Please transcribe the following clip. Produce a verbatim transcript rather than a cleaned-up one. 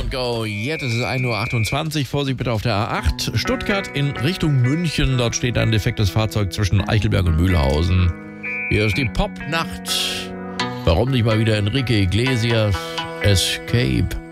don't go yet. Es ist ein Uhr achtundzwanzig. Vorsicht bitte auf der A acht. Stuttgart in Richtung München. Dort steht ein defektes Fahrzeug zwischen Eichelberg und Mühlhausen. Hier ist die Popnacht. Warum nicht mal wieder Enrique Iglesias? Escape.